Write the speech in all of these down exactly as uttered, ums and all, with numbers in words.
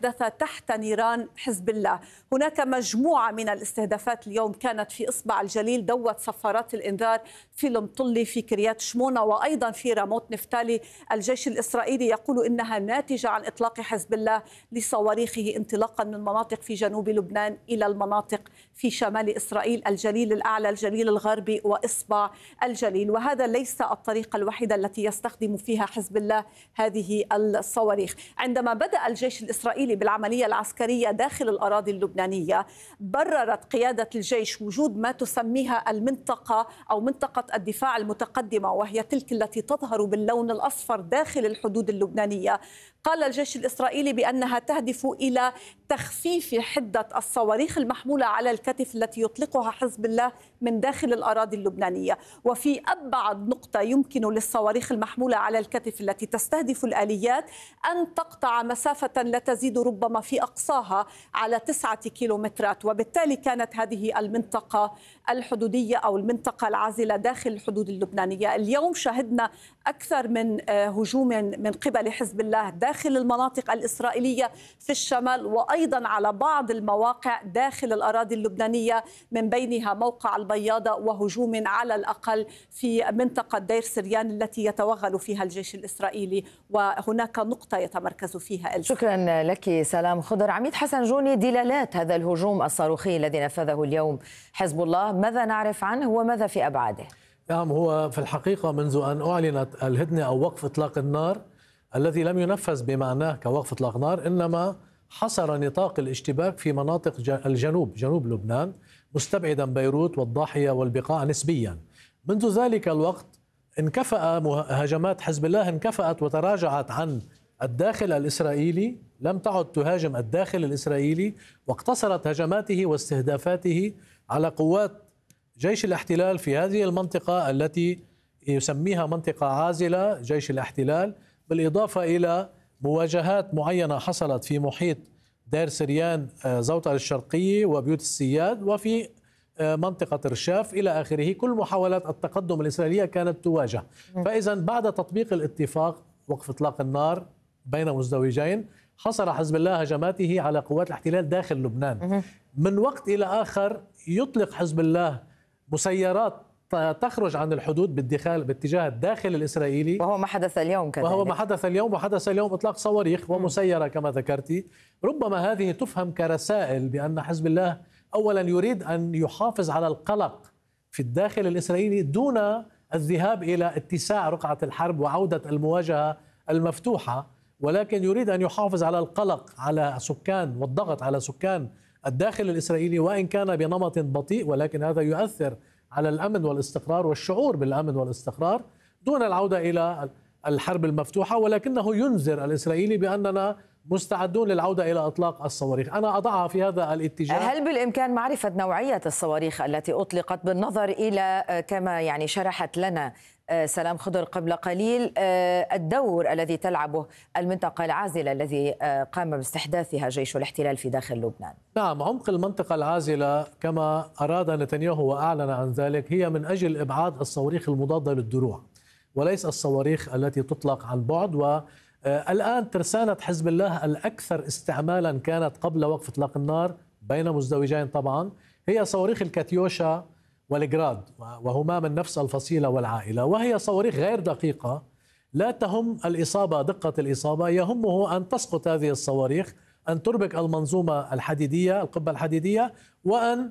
أحدث تحت نيران حزب الله. هناك مجموعة من الاستهدافات اليوم كانت في إصبع الجليل، دوت صفارات الإنذار في المطلي، في كريات شمونة، وأيضا في راموت نفتالي. الجيش الإسرائيلي يقول إنها ناتجة عن إطلاق حزب الله لصواريخه انطلاقا من مناطق في جنوب لبنان إلى المناطق في شمال إسرائيل، الجليل الأعلى، الجليل الغربي، وإصبع الجليل. وهذا ليس الطريقة الوحيدة التي يستخدم فيها حزب الله هذه الصواريخ. عندما بدأ الجيش الإسرائيلي بالعملية العسكرية داخل الأراضي اللبنانية، بررت قيادة الجيش وجود ما تسميها المنطقة أو منطقة الدفاع المتقدمة، وهي تلك التي تظهر باللون الأصفر داخل الحدود اللبنانية. قال الجيش الإسرائيلي بأنها تهدف إلى تخفيف حدة الصواريخ المحمولة على الكتف التي يطلقها حزب الله من داخل الأراضي اللبنانية. وفي أبعد نقطة يمكن للصواريخ المحمولة على الكتف التي تستهدف الآليات أن تقطع مسافة لا تزيد ربما في أقصاها على تسعة كيلومترات. وبالتالي كانت هذه المنطقة الحدودية أو المنطقة العازلة داخل الحدود اللبنانية. اليوم شهدنا أكثر من هجوم من قبل حزب الله داخل المناطق الإسرائيلية في الشمال، وأيضا على بعض المواقع داخل الأراضي اللبنانية، من بينها موقع البياضة، وهجوم على الأقل في منطقة دير سريان التي يتوغل فيها الجيش الإسرائيلي، وهناك نقطة يتمركز فيها الجيش. شكرا لك سلام خضر. عميد حسن جوني، دلالات هذا الهجوم الصاروخي الذي نفذه اليوم حزب الله، ماذا نعرف عنه وماذا في أبعاده؟ نعم، هو في الحقيقة منذ أن أعلنت الهدنة أو وقف إطلاق النار الذي لم ينفذ بمعناه كوقف إطلاق نار، إنما حصر نطاق الاشتباك في مناطق الجنوب، جنوب لبنان، مستبعدا بيروت والضاحية والبقاع نسبيا. منذ ذلك الوقت انكفأ هجمات حزب الله، انكفأت وتراجعت عن الداخل الإسرائيلي، لم تعد تهاجم الداخل الإسرائيلي، واقتصرت هجماته واستهدافاته على قوات جيش الاحتلال في هذه المنطقة التي يسميها منطقة عازلة جيش الاحتلال، بالإضافة إلى مواجهات معينة حصلت في محيط دير سريان، زوطة الشرقية وبيوت السياد، وفي منطقة رشاف إلى آخره. كل محاولات التقدم الإسرائيلية كانت تواجه. فإذا بعد تطبيق الاتفاق وقف إطلاق النار بين مزدوجين، حصر حزب الله هجماته على قوات الاحتلال داخل لبنان. من وقت إلى آخر يطلق حزب الله مسيرات تخرج عن الحدود بالدخال باتجاه الداخل الإسرائيلي، وهو ما حدث اليوم كذلك. وهو ما حدث اليوم، وحدث اليوم إطلاق صواريخ ومسيرة كما ذكرتي. ربما هذه تفهم كرسائل بأن حزب الله أولا يريد أن يحافظ على القلق في الداخل الإسرائيلي دون الذهاب إلى اتساع رقعة الحرب وعودة المواجهة المفتوحة، ولكن يريد أن يحافظ على القلق على سكان والضغط على سكان الداخل الإسرائيلي، وإن كان بنمط بطيء، ولكن هذا يؤثر على الأمن والاستقرار والشعور بالأمن والاستقرار دون العودة إلى الحرب المفتوحة. ولكنه ينذر الإسرائيلي بأننا مستعدون للعودة إلى إطلاق الصواريخ. أنا أضعها في هذا الاتجاه. هل بالإمكان معرفة نوعية الصواريخ التي أطلقت بالنظر إلى كما يعني شرحت لنا سلام خضر قبل قليل الدور الذي تلعبه المنطقة العازلة الذي قام باستحداثها جيش الاحتلال في داخل لبنان؟ نعم، عمق المنطقة العازلة كما أراد نتنياهو وأعلن عن ذلك هي من أجل إبعاد الصواريخ المضادة للدروع وليس الصواريخ التي تطلق عن بعد. والآن ترسانة حزب الله الأكثر استعمالا كانت قبل وقف إطلاق النار بين مزدوجين طبعا هي صواريخ الكاتيوشا والجراد، وهما من نفس الفصيلة والعائلة، وهي صواريخ غير دقيقة لا تهم الإصابة دقة الإصابة، يهمه أن تسقط هذه الصواريخ، أن تربك المنظومة الحديدية القبة الحديدية، وأن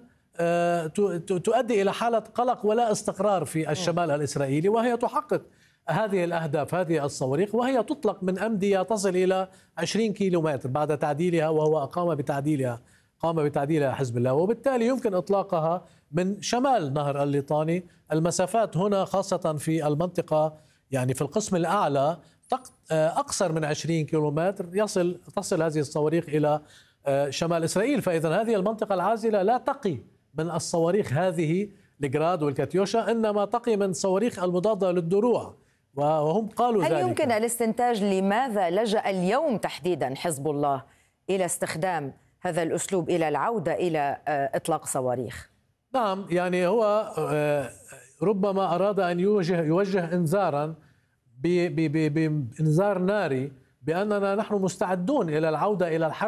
تؤدي إلى حالة قلق ولا استقرار في الشمال الإسرائيلي، وهي تحقق هذه الأهداف. هذه الصواريخ وهي تطلق من أمدية تصل إلى عشرين كيلومتر بعد تعديلها، وهو قام بتعديلها قام بتعديلها حزب الله، وبالتالي يمكن إطلاقها من شمال نهر الليطاني. المسافات هنا خاصة في المنطقة يعني في القسم الأعلى أقصر من عشرين كيلومتر يصل تصل هذه الصواريخ إلى شمال إسرائيل. فإذا هذه المنطقة العازلة لا تقي من الصواريخ هذه الجراد والكاتيوشا، إنما تقي من صواريخ المضادة للدروع، وهم قالوا هل ذلك. هل يمكن الاستنتاج لماذا لجأ اليوم تحديدا حزب الله إلى استخدام هذا الأسلوب، إلى العودة إلى إطلاق صواريخ؟ نعم، يعني هو ربما أراد أن يوجه يوجه إنذارا بإنذار ناري بأننا نحن مستعدون إلى العودة إلى الحرب